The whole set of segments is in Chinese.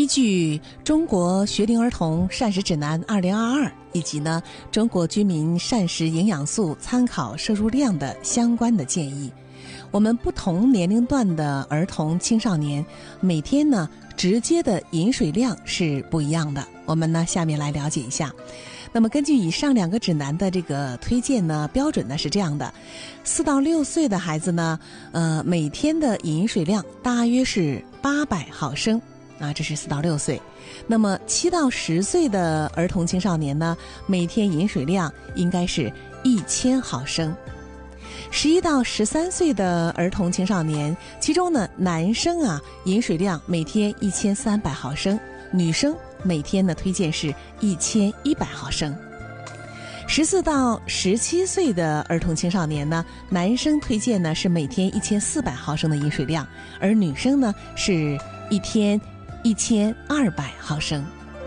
依据《中国学龄儿童膳食指南2022》以及呢中国居民膳食营养素参考摄入量的相关的建议，我们不同年龄段的儿童青少年每天呢直接的饮水量是不一样的。我们呢下面来了解一下。那么根据以上两个指南的这个推荐呢，标准呢是这样的：4到6岁的孩子呢，每天的饮水量大约是800毫升啊，这是4到6岁。那么7到10岁的儿童青少年呢，每天饮水量应该是1000毫升。11到13岁的儿童青少年，其中呢，男生啊饮水量每天1300毫升，女生每天呢推荐是1100毫升。14到17岁的儿童青少年呢，男生推荐呢是每天1400毫升的饮水量，而女生呢是一天1200毫升。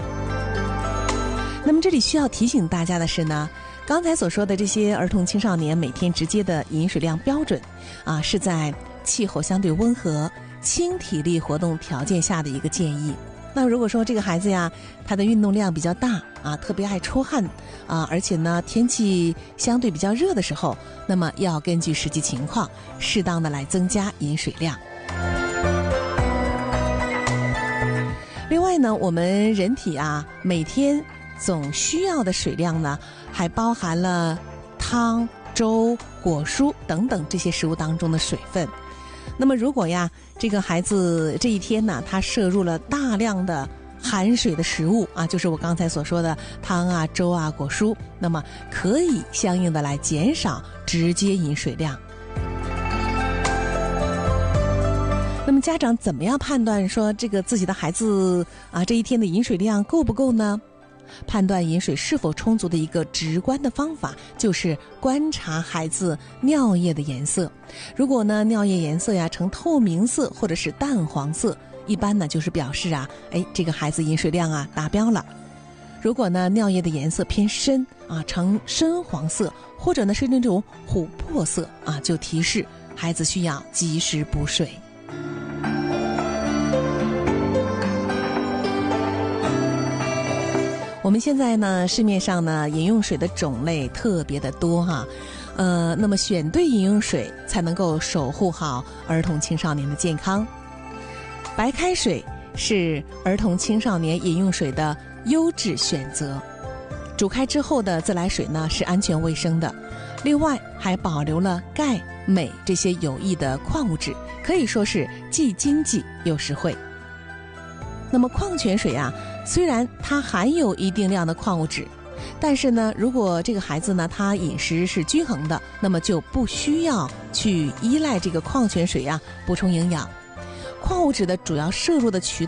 那么这里需要提醒大家的是呢，刚才所说的这些儿童青少年每天直接的饮水量标准啊，是在气候相对温和、轻体力活动条件下的一个建议。那如果说这个孩子呀，他的运动量比较大啊，特别爱出汗啊，而且呢天气相对比较热的时候，那么要根据实际情况适当的来增加饮水量。另外呢，我们人体啊每天总需要的水量呢，还包含了汤、粥、果蔬等等这些食物当中的水分。那么如果呀，这个孩子这一天呢，他摄入了大量的含水的食物啊，就是我刚才所说的汤啊、粥啊、果蔬，那么可以相应的来减少直接饮水量。那么家长怎么样判断说这个自己的孩子啊这一天的饮水量够不够呢？判断饮水是否充足的一个直观的方法，就是观察孩子尿液的颜色。如果呢尿液颜色呀呈透明色或者是淡黄色，一般呢就是表示啊，这个孩子饮水量啊达标了。如果呢尿液的颜色偏深啊，呈深黄色，或者呢是那种琥珀色啊，就提示孩子需要及时补水。我们现在呢，市面上呢饮用水的种类特别的多哈，那么选对饮用水才能够守护好儿童青少年的健康。白开水是儿童青少年饮用水的优质选择，煮开之后的自来水呢是安全卫生的，另外还保留了钙、镁这些有益的矿物质，可以说是既经济又实惠。那么矿泉水啊，虽然它含有一定量的矿物质，但是呢，如果这个孩子呢，他饮食是均衡的，那么就不需要去依赖这个矿泉水啊补充营养。矿物质的主要摄入的渠